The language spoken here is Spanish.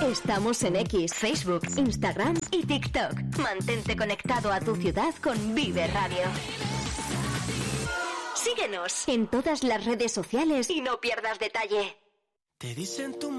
Estamos en X, Facebook, Instagram y TikTok. Mantente conectado a tu ciudad con Vive Radio. Síguenos en todas las redes sociales y no pierdas detalle. Te dicen tu